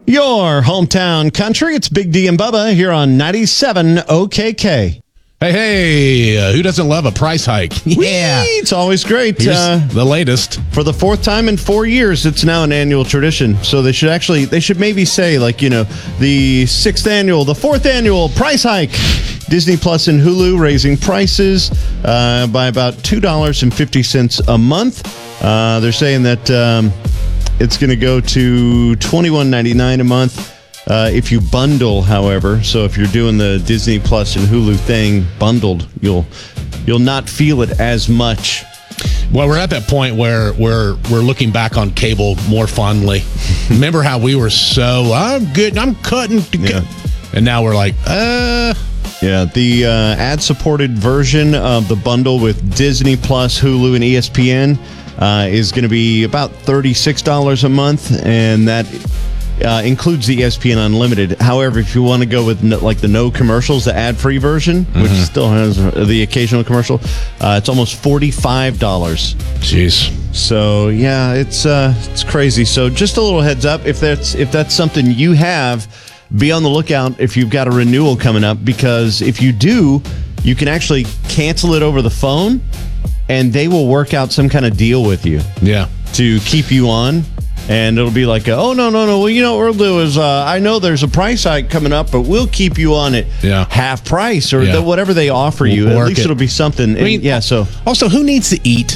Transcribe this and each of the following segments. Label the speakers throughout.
Speaker 1: Your hometown country. It's Big D and Bubba here on 97 OKK.
Speaker 2: Hey, who doesn't love a price hike?
Speaker 1: Yeah. It's always great.
Speaker 2: Here's the latest.
Speaker 1: For the fourth time in 4 years, it's now an annual tradition. So they should maybe say, the fourth annual price hike. Disney Plus and Hulu raising prices by about $2.50 a month. They're saying that it's going to go to $21.99 a month. If you bundle, however, so if you're doing the Disney Plus and Hulu thing bundled, you'll not feel it as much.
Speaker 2: Well, we're at that point where we're looking back on cable more fondly. Remember how we were I'm cutting.
Speaker 1: Yeah.
Speaker 2: And now we're like,
Speaker 1: Yeah, the ad-supported version of the bundle with Disney Plus, Hulu, and ESPN is going to be about $36 a month, and that includes the ESPN Unlimited. However, if you want to go with the no commercials, the ad-free version, which still has the occasional commercial, it's almost $45.
Speaker 2: jeez.
Speaker 1: So yeah, it's crazy. So just a little heads up, if that's something you have, be on the lookout if you've got a renewal coming up, because if you do, you can actually cancel it over the phone, and they will work out some kind of deal with you.
Speaker 2: Yeah.
Speaker 1: To keep you on. And it'll be like, oh, no. Well, you know what we'll do is, I know there's a price hike coming up, but we'll keep you on it half price or whatever they offer you. At least it'll be something. So
Speaker 2: also, who needs to eat?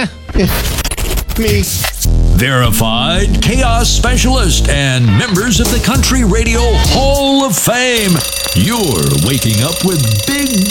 Speaker 1: Me.
Speaker 3: Verified chaos specialist and members of the Country Radio Hall of Fame. You're waking up with Big